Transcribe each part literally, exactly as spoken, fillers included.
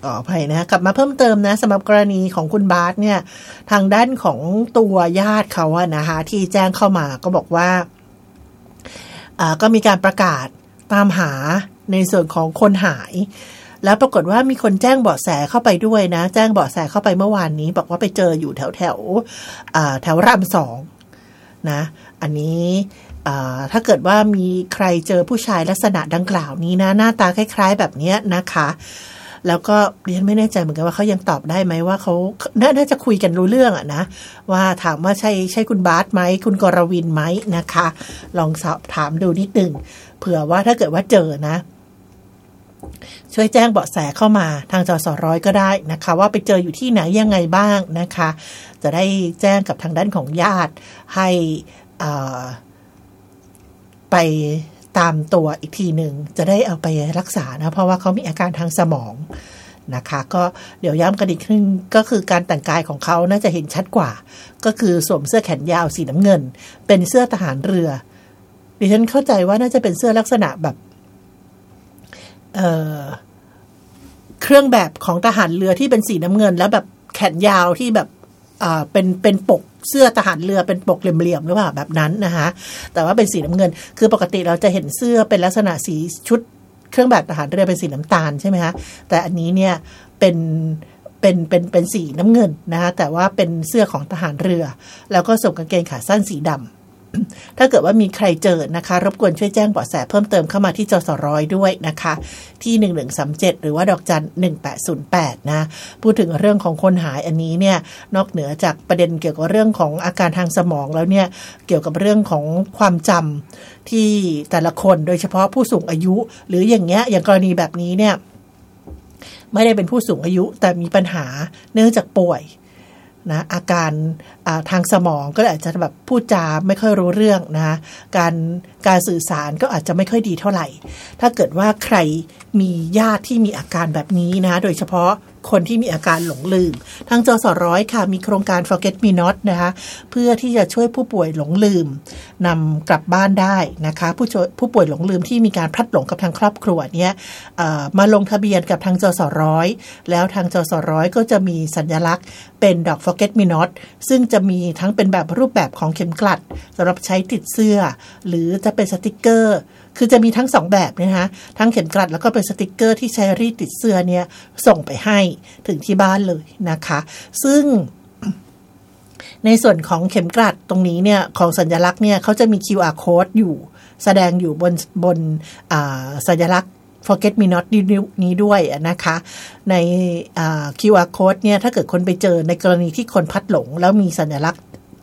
อ๋ออภัยนะกลับมาเพิ่มเติมนะสำหรับกรณีของคุณบาสเนี่ยทางด้านของตัวญาติเขาอะนะคะที่แจ้งเข้ามาก็บอกว่าอ่าก็มีการประกาศตามหาในส่วนของคนหายแล้วปรากฏว่ามีคนแจ้งเบาะแสเข้าไปด้วยนะแจ้งเบาะแสเข้าไปเมื่อวานนี้บอกว่าไปเจออยู่แถวแถวอ่าแถวรามสองนะอันนี้ถ้าเกิดว่ามีใครเจอผู้ชายลักษณะดังกล่าวนี้นะหน้าตาคล้ายๆแบบนี้นะคะแล้วก็เรียนไม่แน่ใจเหมือนกันว่าเขายังตอบได้ไหมว่าเขาน่าจะคุยกันรู้เรื่องอะนะว่าถามว่าใช่ใช่คุณบาสไหมคุณกรวินไหมนะคะลองสอบถามดูนิดหนึ่งเผื่อว่าถ้าเกิดว่าเจอนะช่วยแจ้งเบาะแสเข้ามาทางจสร้อยก็ได้นะคะว่าไปเจออยู่ที่ไหนยังไงบ้างนะคะจะได้แจ้งกับทางด้านของญาติให้ไปตามตัวอีกทีหนึ่งจะได้เอาไปรักษานะเพราะว่าเขามีอาการทางสมองนะคะก็เดี๋ยวย้ำกันอีกนึงก็คือการแต่งกายของเขาน่าจะเห็นชัดกว่าก็คือสวมเสื้อแขนยาวสีน้ำเงินเป็นเสื้อทหารเรือดิฉันเข้าใจว่าน่าจะเป็นเสื้อลักษณะแบบเอ่อเครื่องแบบของทหารเรือที่เป็นสีน้ำเงินแล้วแบบแขนยาวที่แบบอ่าเป็นเป็นปกเสื้อทหารเรือเป็นปกเหลี่ยมๆหรือเปล่าแบบนั้นนะคะแต่ว่าเป็นสีน้ำเงินคือปกติเราจะเห็นเสื้อเป็นลักษณะสีชุดเครื่องแบบทหารเรือเป็นสีน้ำตาลใช่ไหมคะแต่อันนี้เนี่ยเป็นเป็นเป็นเป็นสีน้ำเงินนะคะแต่ว่าเป็นเสื้อของทหารเรือแล้วก็สวมกางเกงขาสั้นสีดำถ้าเกิดว่ามีใครเจอนะคะรบกวนช่วยแจ้งเบาะแสเพิ่มเติมเข้ามาที่จสร้อยด้วยนะคะที่หนึ่งหนึ่งสามเจ็ดหรือว่าดอกจันหนึ่งแปดศูนย์แปดนะพูดถึงเรื่องของคนหายอันนี้เนี่ยนอกเหนือจากประเด็นเกี่ยวกับเรื่องของอาการทางสมองแล้วเนี่ยเกี่ยวกับเรื่องของความจำที่แต่ละคนโดยเฉพาะผู้สูงอายุหรืออย่างเงี้ยอย่างกรณีแบบนี้เนี่ยไม่ได้เป็นผู้สูงอายุแต่มีปัญหาเนื่องจากป่วยนะอาการทางสมองก็อาจจะแบบพูดจาไม่ค่อยรู้เรื่องนะการการสื่อสารก็อาจจะไม่ค่อยดีเท่าไหร่ถ้าเกิดว่าใครมีญาติที่มีอาการแบบนี้นะโดยเฉพาะคนที่มีอาการหลงลืมทางจสร้อยค่ะมีโครงการ Forget Me Not นะคะเพื่อที่จะช่วยผู้ป่วยหลงลืมนำกลับบ้านได้นะคะผู้ผู้ป่วยหลงลืมที่มีการพลัดหลงกับทางครอบครัวเนี่ยมาลงทะเบียนกับทางจสร้อยแล้วทางจสร้อยก็จะมีสัญลักษณ์เป็นดอก Forget Me Not ซึ่งจะมีทั้งเป็นแบบรูปแบบของเข็มกลัดสำหรับใช้ติดเสื้อหรือจะเป็นสติกเกอร์คือจะมีทั้งสองแบบนะคะทั้งเข็มกลัดแล้วก็เป็นสติกเกอร์ที่ใช้รีดติดเสื้อเนี่ยส่งไปให้ถึงที่บ้านเลยนะคะซึ่งในส่วนของเข็มกลัดตรงนี้เนี่ยของสัญลักษณ์เนี่ยเขาจะมี คิว อาร์ code อยู่แสดงอยู่บนบนสัญลักษณ์ Forget Me Not นี้ด้วยนะคะใน คิว อาร์ code เนี่ยถ้าเกิดคนไปเจอในกรณีที่คนพลัดหลงแล้วมีสัญลักษณ์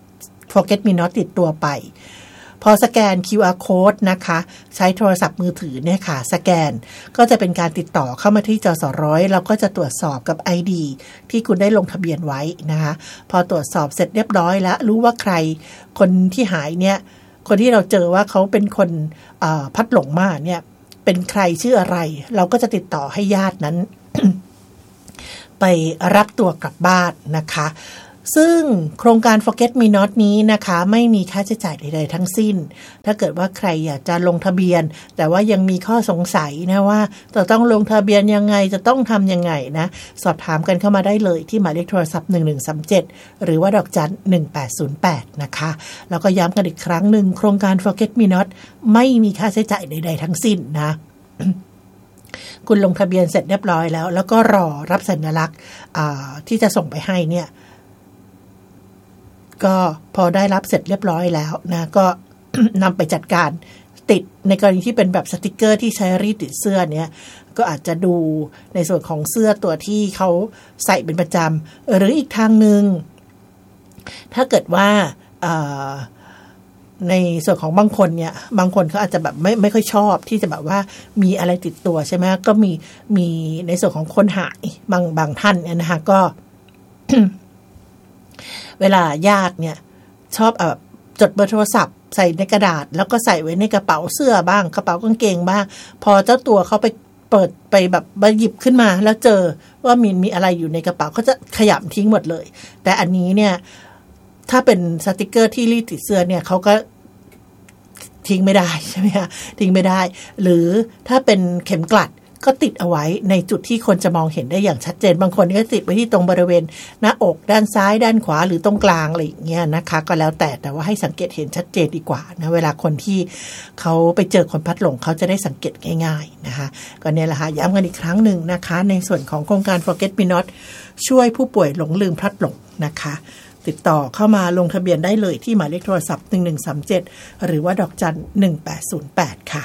Forget Me Not ติดตัวไปพอสแกน คิว อาร์ code นะคะใช้โทรศัพท์มือถือเนี่ยค่ะสแกนก็จะเป็นการติดต่อเข้ามาที่จสร้อยเราก็จะตรวจสอบกับ ไอ ดี ที่คุณได้ลงทะเบียนไว้นะคะพอตรวจสอบเสร็จเรียบร้อยแล้วรู้ว่าใครคนที่หายเนี่ยคนที่เราเจอว่าเขาเป็นคนพัดหลงมาเนี่ยเป็นใครชื่ออะไรเราก็จะติดต่อให้ญาตินั้น ไปรับตัวกลับบ้านนะคะซึ่งโครงการ Forget Me Not นี้นะคะไม่มีค่าใช้จ่ายใดๆทั้งสิ้นถ้าเกิดว่าใครอยากจะลงทะเบียนแต่ว่ายังมีข้อสงสัยนะว่าจะต้องลงทะเบียนยังไงจะต้องทำยังไงนะสอบถามกันเข้ามาได้เลยที่หมายเลขโทรศัพท์หนึ่งหนึ่งสามเจ็ดหรือว่าดอกจันหนึ่งแปดศูนย์แปดนะคะแล้วก็ย้ำกันอีกครั้งหนึ่งโครงการ Forget Me Not ไม่มีค่าใช้จ่ายใดๆทั้งสิ้นนะ คุณลงทะเบียนเสร็จเรียบร้อยแล้วแล้วก็รอรับสัญลักษณ์ที่จะส่งไปให้เนี่ยก็พอได้รับเสร็จเรียบร้อยแล้วนะก็ นำไปจัดการติดในกรณีที่เป็นแบบสติกเกอร์ที่ใช้รีดติดเสื้อเนี่ยก็อาจจะดูในส่วนของเสื้อตัวที่เขาใส่เป็นประจำหรืออีกทางนึงถ้าเกิดว่าในส่วนของบางคนเนี่ยบางคนเขาอาจจะแบบไม่ไม่ค่อยชอบที่จะแบบว่ามีอะไรติดตัวใช่ไหมก็มีมีในส่วนของคนหายบางบางท่านเนี่ยนะคะก็ เวลาญาติเนี่ยชอบแบบจดเบอร์โทรศัพท์ใส่ในกระดาษแล้วก็ใส่ไว้ในกระเป๋าเสื้อบ้างกระเป๋ากางเกงบ้างพอเจ้าตัวเขาไปเปิดไปแบบมาหยิบขึ้นมาแล้วเจอว่ามีมีอะไรอยู่ในกระเป๋าเขาจะขยำทิ้งหมดเลยแต่อันนี้เนี่ยถ้าเป็นสติกเกอร์ที่รีดติดเสื้อเนี่ยเขาก็ทิ้งไม่ได้ใช่ไหมคะทิ้งไม่ได้หรือถ้าเป็นเข็มกลัดก็ติดเอาไว้ในจุดที่คนจะมองเห็นได้อย่างชัดเจนบางคนก็ติดไว้ที่ตรงบริเวณหน้าอกด้านซ้ายด้านขวาหรือตรงกลางอะไรอย่างเงี้ยนะคะก็แล้วแต่แต่ว่าให้สังเกตเห็นชัดเจนดีกว่านะเวลาคนที่เขาไปเจอคนพลัดหลงเขาจะได้สังเกตง่ายๆนะคะก็เนี่ยแหละค่ะย้ำกันอีกครั้งหนึ่งนะคะในส่วนของโครงการ Forget Me Not ช่วยผู้ป่วยหลงลืมพลัดหลงนะคะติดต่อเข้ามาลงทะเบียนได้เลยที่หมายเลขโทรศัพท์หนึ่งหนึ่งสามเจ็ดหรือว่าดอกจันหนึ่งแปดศูนย์แปดค่ะ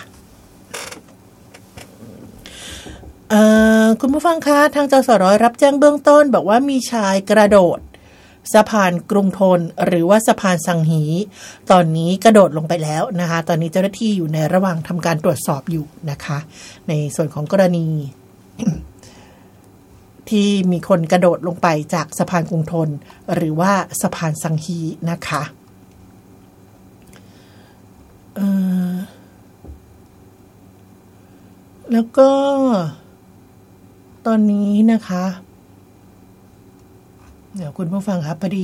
คุณผู้ฟังคะทางจสรรับแจ้งเบื้องต้นบอกว่ามีชายกระโดดสะพานกรุงธนหรือว่าสะพานสังหีตอนนี้กระโดดลงไปแล้วนะคะตอนนี้เจ้าหน้าที่อยู่ในระหว่างทำการตรวจสอบอยู่นะคะในส่วนของกรณี ที่มีคนกระโดดลงไปจากสะพานกรุงธนหรือว่าสะพานสังหีนะคะแล้วก็ตอนนี้นะคะเดี๋ยวคุณผู้ฟังครับพอดี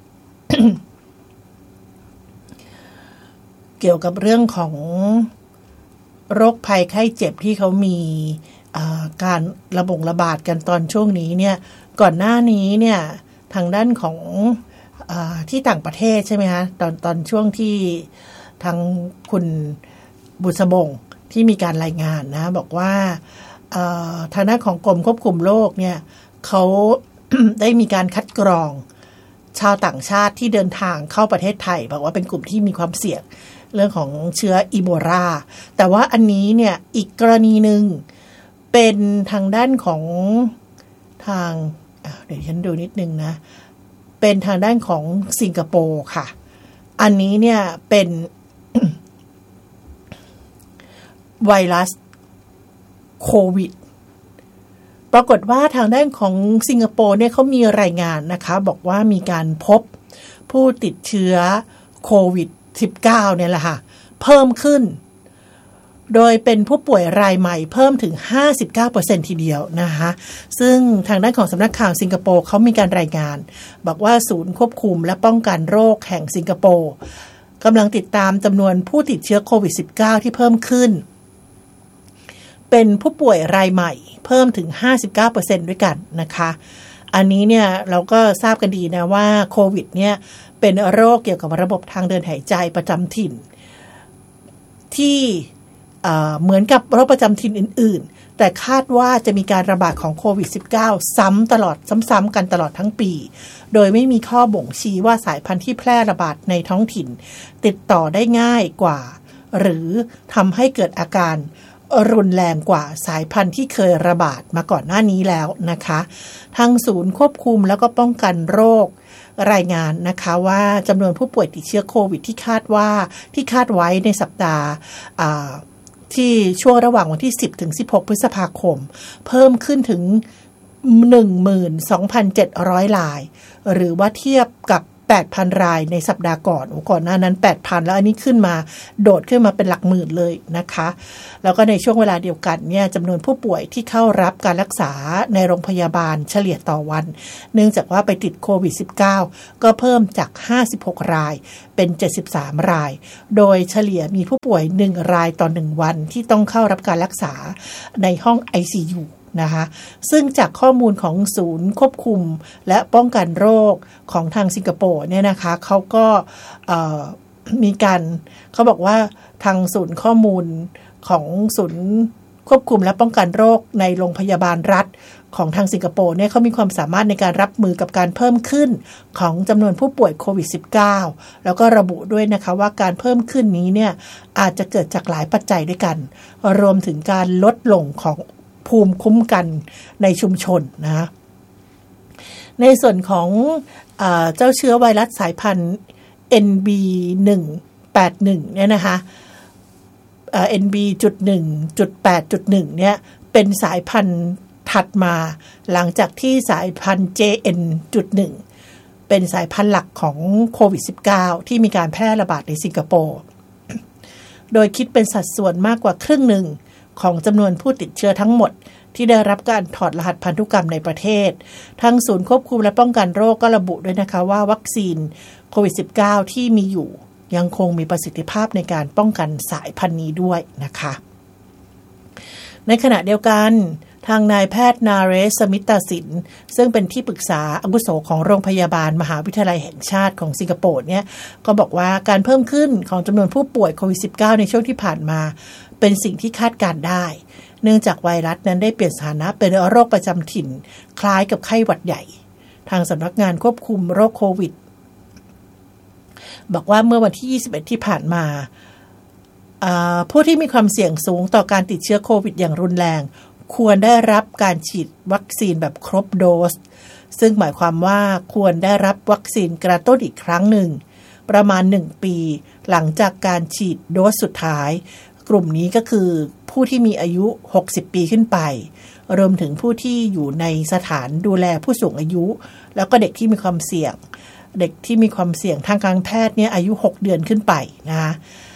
เกี่ยวกับเรื่องของโรคภัยไข้เจ็บที่เขามีการระบงระบาดกันตอนช่วงนี้เนี่ยก่อนหน้านี้เนี่ยทางด้านของอ่าที่ต่างประเทศใช่ไหมคะตอนตอนช่วงที่ทางคุณบุษบงที่มีการรายงานนะบอกว่าทางด้านของกรมควบคุมโรคเนี่ยเขา ได้มีการคัดกรองชาวต่างชาติที่เดินทางเข้าประเทศไทยบอกว่าเป็นกลุ่มที่มีความเสี่ยงเรื่องของเชื้ออีโบลาแต่ว่าอันนี้เนี่ยอีกกรณีหนึ่งเป็นทางด้านของทางเดี๋ยวฉันดูนิดนึงนะเป็นทางด้านของสิงคโปร์ค่ะอันนี้เนี่ยเป็น ไวรัสโควิดปรากฏว่าทางด้านของสิงคโปร์เนี่ยเขามีรายงานนะคะบอกว่ามีการพบผู้ติดเชื้อโควิด สิบเก้า เนี่ยแหละค่ะเพิ่มขึ้นโดยเป็นผู้ป่วยรายใหม่เพิ่มถึง ห้าสิบเก้าเปอร์เซ็นต์ ทีเดียวนะคะซึ่งทางด้านของสำนักข่าวสิงคโปร์เขามีการรายงานบอกว่าศูนย์ควบคุมและป้องกันโรคแห่งสิงคโปร์กำลังติดตามจำนวนผู้ติดเชื้อโควิด สิบเก้า ที่เพิ่มขึ้นเป็นผู้ป่วยรายใหม่เพิ่มถึง ห้าสิบเก้าเปอร์เซ็นต์ ด้วยกันนะคะอันนี้เนี่ยเราก็ทราบกันดีนะว่าโควิดเนี่ยเป็นโรคเกี่ยวกับระบบทางเดินหายใจประจำถิ่นที่เหมือนกับโรคประจำถิ่นอื่นๆแต่คาดว่าจะมีการระบาดของโควิด สิบเก้า ซ้ำตลอดซ้ำๆกันตลอดทั้งปีโดยไม่มีข้อบ่งชี้ว่าสายพันธุ์ที่แพร่ระบาดในท้องถิ่นติดต่อได้ง่ายกว่าหรือทำให้เกิดอาการรุนแรงกว่าสายพันธุ์ที่เคยระบาดมาก่อนหน้านี้แล้วนะคะทางศูนย์ควบคุมแล้วก็ป้องกันโรครายงานนะคะว่าจำนวนผู้ป่วยติดเชื้อโควิดที่คาดว่าที่คาดไว้ในสัปดาห์ที่ช่วงระหว่างวันที่สิบถึงสิบหกพฤษภาคมเพิ่มขึ้นถึง หนึ่งหมื่นสองพันเจ็ดร้อย รายหรือว่าเทียบกับ แปดพัน รายในสัปดาห์ก่อนก่อนหน้านั้น แปดพัน แล้วอันนี้ขึ้นมาโดดขึ้นมาเป็นหลักหมื่นเลยนะคะแล้วก็ในช่วงเวลาเดียวกันเนี่ยจำนวนผู้ป่วยที่เข้ารับการรักษาในโรงพยาบาลเฉลี่ยต่อวันเนื่องจากว่าไปติดโควิด สิบเก้า ก็เพิ่มจากห้าสิบหกรายเป็นเจ็ดสิบสามรายโดยเฉลี่ยมีผู้ป่วยหนึ่งรายต่อหนึ่งวันที่ต้องเข้ารับการรักษาในห้อง ไอ ซี ยูนะคะซึ่งจากข้อมูลของศูนย์ควบคุมและป้องกันโรคของทางสิงคโปร์เนี่ยนะคะเขาก็มีการเขาบอกว่าทางศูนย์ข้อมูลของศูนย์ควบคุมและป้องกันโรคในโรงพยาบาลรัฐของทางสิงคโปร์เนี่ยเขามีความสามารถในการรับมือกับการเพิ่มขึ้นของจำนวนผู้ป่วยโควิด สิบเก้า แล้วก็ระบุด้วยนะคะว่าการเพิ่มขึ้นนี้เนี่ยอาจจะเกิดจากหลายปัจจัยด้วยกันรวมถึงการลดลงของภูมิคุ้มกันในชุมชนนะในส่วนของเอ่อเจ้าเชื้อไวรัสสายพันธุ์ เอ็น บี หนึ่งแปดหนึ่ง เนี่ยนะคะเอ่อ เอ็น บี หนึ่ง แปด หนึ่ง เนี่ยเป็นสายพันธุ์ถัดมาหลังจากที่สายพันธุ์ เจ เอ็น หนึ่ง เป็นสายพันธุ์หลักของโควิด สิบเก้า ที่มีการแพร่ระบาดในสิงคโปร์โดยคิดเป็นสัดส่วนมากกว่าครึ่งหนึ่งของจำนวนผู้ติดเชื้อทั้งหมดที่ได้รับการถอดรหัสพันธุกรรมในประเทศทางศูนย์ควบคุมและป้องกันโรคก็ระบุด้วยนะคะว่าวัคซีนโควิด สิบเก้า ที่มีอยู่ยังคงมีประสิทธิภาพในการป้องกันสายพันธุ์นี้ด้วยนะคะในขณะเดียวกันทางนายแพทย์นาเรศ สมิตาสินซึ่งเป็นที่ปรึกษาอาวุโสของโรงพยาบาลมหาวิทยาลัยแห่งชาติของสิงคโปร์เนี่ยก็บอกว่าการเพิ่มขึ้นของจำนวนผู้ป่วยโควิด สิบเก้า ในช่วงที่ผ่านมาเป็นสิ่งที่คาดการได้ เนื่องจากไวรัสนั้นได้เปลี่ยนสถานะเป็นโรคประจำถิ่นคล้ายกับไข้หวัดใหญ่ทางสำนักงานควบคุมโรคโควิดบอกว่าเมื่อวันที่ยี่สิบเอ็ดที่ผ่านมาผู้ที่มีความเสี่ยงสูงต่อการติดเชื้อโควิดอย่างรุนแรงควรได้รับการฉีดวัคซีนแบบครบโดสซึ่งหมายความว่าควรได้รับวัคซีนกระตุ้นอีกครั้งหนึ่งประมาณหนึ่งปีหลังจากการฉีดโดสสุดท้ายกลุ่มนี้ก็คือผู้ที่มีอายุหกสิบปีขึ้นไปรวมถึงผู้ที่อยู่ในสถานดูแลผู้สูงอายุแล้วก็เด็กที่มีความเสี่ยงเด็กที่มีความเสี่ยงทางการแพทย์เนี่ยอายุหกเดือนขึ้นไปนะคะ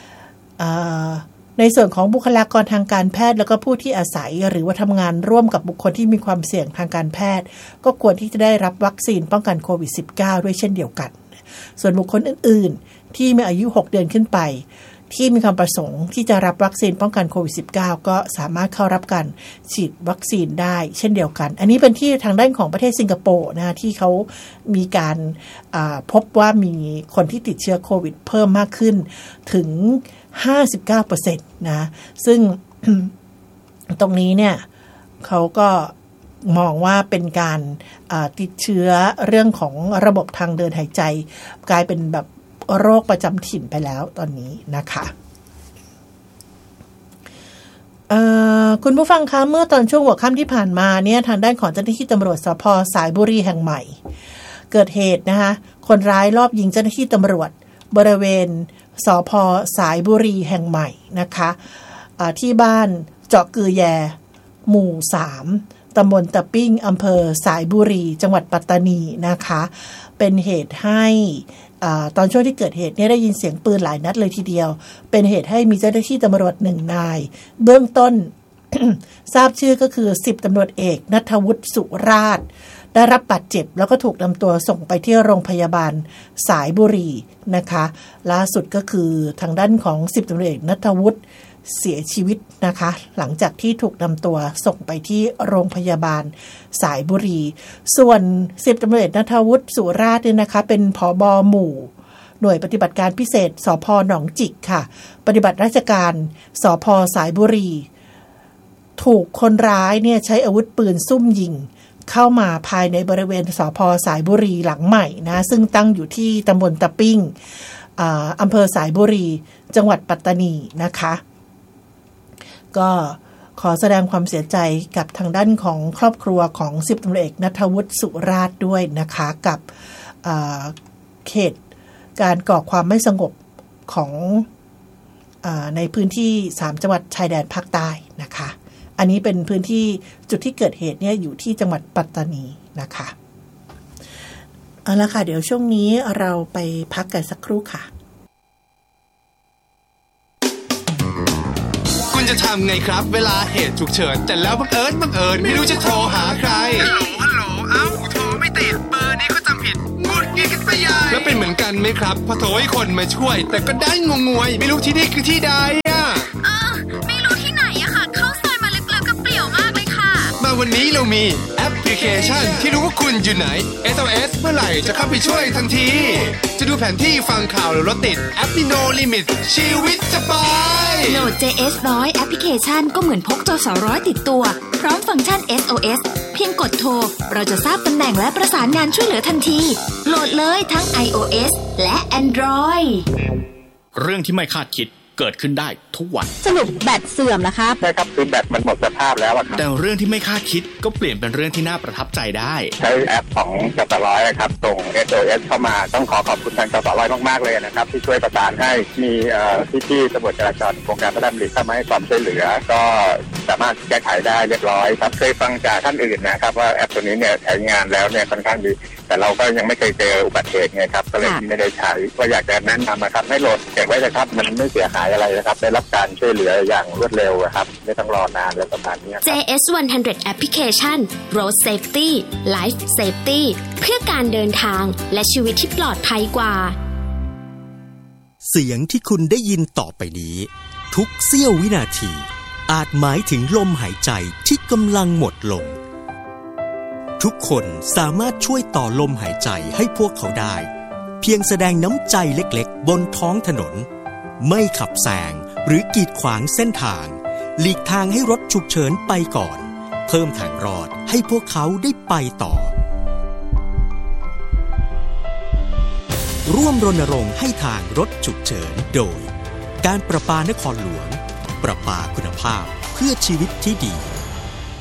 ในส่วนของบุคลากรทางการแพทย์แล้วก็ผู้ที่อาศัยหรือว่าทำงานร่วมกับบุคคลที่มีความเสี่ยงทางการแพทย์ก็ควรที่จะได้รับวัคซีนป้องกันโควิด สิบเก้า ด้วยเช่นเดียวกันส่วนบุคคลอื่นๆที่มีอายุหกเดือนขึ้นไปที่มีความประสงค์ที่จะรับวัคซีนป้องกันโควิด สิบเก้า ก็สามารถเข้ารับการฉีดวัคซีนได้เช่นเดียวกันอันนี้เป็นที่ทางด้านของประเทศสิงคโปร์นะที่เขามีการพบว่ามีคนที่ติดเชื้อโควิดเพิ่มมากขึ้นถึง ห้าสิบเก้าเปอร์เซ็นต์ นะซึ่ง ตรงนี้เนี่ยเขาก็มองว่าเป็นการติดเชื้อเรื่องของระบบทางเดินหายใจกลายเป็นแบบโรคประจำถิ่นไปแล้วตอนนี้นะคะคุณผู้ฟังคะเมื่อตอนช่วงหัวค่ำที่ผ่านมาเนี่ยทางด้านของเจ้าหน้าที่ตำรวจสภ.สายบุรีแห่งใหม่เกิดเหตุนะคะคนร้ายรอบยิงเจ้าหน้าที่ตำรวจบริเวณสภ.สายบุรีแห่งใหม่นะคะที่บ้านเจาะกือแยหมู่สามตำบลตะปิ้งอำเภอสายบุรีจังหวัดปัตตานีนะคะเป็นเหตุให้ตอนช่วงที่เกิดเหตุเนี่ยได้ยินเสียงปืนหลายนัดเลยทีเดียวเป็นเหตุให้มีเจ้าหน้าที่ตำรวจหนึ่งนายเบื้องต้น ทราบชื่อก็คือสิบตำรวจเอกณัฐวุฒิสุราษฎร์ได้รับบาดเจ็บแล้วก็ถูกนำตัวส่งไปที่โรงพยาบาลสายบุรีนะคะล่าสุดก็คือทางด้านของสิบตำรวจเอกณัฐวุฒิเสียชีวิตนะคะหลังจากที่ถูกนำตัวส่งไปที่โรงพยาบาลสายบุรีส่วนสิบตำรวจเอกณัฐวุฒิสุราษฎร์เนี่ยนะคะเป็นผบ.หมู่หน่วยปฏิบัติการพิเศษสภ.หนองจิกค่ะปฏิบัติราชการสภ.สายบุรีถูกคนร้ายเนี่ยใช้อาวุธปืนซุ่มยิงเข้ามาภายในบริเวณสภ.สายบุรีหลังใหม่นะซึ่งตั้งอยู่ที่ตำบลตะปิ้งอำเภอสายบุรีจังหวัดปัตตานีนะคะก็ขอแสดงความเสียใจกับทางด้านของครอบครัวของสิบตำรวจเอกณัฐวุฒิสุราษฎร์ด้วยนะคะกับเขตการก่อความไม่สงบของในพื้นที่สามจังหวัดชายแดนภาคใต้นะคะอันนี้เป็นพื้นที่จุดที่เกิดเหตุเนี่ยอยู่ที่จังหวัดปัตตานีนะคะเอาละค่ะเดี๋ยวช่วงนี้เราไปพักกันสักครู่ค่ะคุณจะทำไงครับเวลาเหตุฉุกเฉินแต่แล้วบังเอิญบังเอิญไม่รู้จะโทรหาใครฮัลโหลฮัลโหลเอ้าโทรไม่ติดเบอร์นี้เขาจำผิดงุดงิดกันไปใหญ่แล้วเป็นเหมือนกันไหมครับพอโทรให้คนมาช่วยแต่ก็ได้งงงวยไม่รู้ที่นี่คือที่ใดอ่ะเออไม่รู้ที่ไหนอะค่ะเข้าซอยมาลึกๆกับเปลี่ยวมากเลยค่ะมาวันนี้เรามีแอปพลิเคชันที่รู้ว่าคุณอยู่ไหน เอส โอ เอส เมื่อไหร่จะเข้าไปช่วยทันทีจะดูแผนที่ฟังข่าวหรือรถติดแอป No Limit ชีวิตสบายโหลด เจ เอส หนึ่งร้อย แอปพลิเคชันก็เหมือนพกจสร้อยติดตัวพร้อมฟังก์ชัน เอส โอ เอส เพียงกดโทรเราจะทราบตำแหน่งและประสานงานช่วยเหลือทันทีโหลดเลยทั้ง iOS และ Android เรื่องที่ไม่คาดคิดเกิดขึ้นได้ทุกวันสรุปแบตเสื่อมแล้วครับใช่ครับคือแบตมันหมดสภาพแล้วครับแต่เรื่องที่ไม่คาดคิดก็เปลี่ยนเป็นเรื่องที่น่าประทับใจได้ใช้แอปของจสร้อยครับส่ง เอส โอ เอส เข้ามาต้องขอขอบคุณทางจสร้อยมากๆเลยนะครับที่ช่วยประสานให้มีพี่ๆตำรวจจราจรโครงการพระราชดำริเข้ามาให้ความช่วยเหลือก็สามารถแก้ไขได้เรียบร้อยครับเคยฟังจากท่านอื่นนะครับว่าแอปตัวนี้เนี่ยใช้งานแล้วเนี่ยค่อนข้างดีแต่เราก็ยังไม่เคยเจออุบัติเหตุไงครับก็เลยไม่ได้ใช้ก็อยากจะแนะนำนะครับให้โหลดเก็บไว้เลยครับมันไม่เสียหายอะไรนะครับได้รับการช่วยเหลืออย่างรวดเร็วครับไม่ต้องรอนานและประมาณนี้เจ เอส หนึ่งร้อย Application Road Safety Life Safety เพื่อการเดินทางและชีวิตที่ปลอดภัยกว่าเสียงที่คุณได้ยินต่อไปนี้ทุกเสี้ยววินาทีอาจหมายถึงลมหายใจที่กำลังหมดลงทุกคนสามารถช่วยต่อลมหายใจให้พวกเขาได้เพียงแสดงน้ำใจเล็กๆบนท้องถนนไม่ขับแซงหรือกีดขวางเส้นทางหลีกทางให้รถฉุกเฉินไปก่อนเพิ่มทางรอดให้พวกเขาได้ไปต่อร่วมรณรงค์ให้ทางรถฉุกเฉินโดยการประปานครหลวงประปาคุณภาพเพื่อชีวิตที่ดี